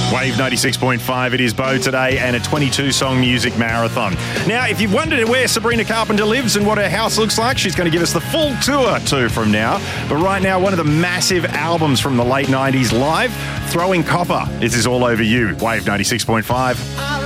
Wave 96.5, it is Bo today, and a 22-song music marathon. Now, if you've wondered where Sabrina Carpenter lives and what her house looks like, she's going to give us the full tour too from now. But right now, one of the massive albums from the late 90s live, Throwing Copper. This is All Over You, Wave 96.5.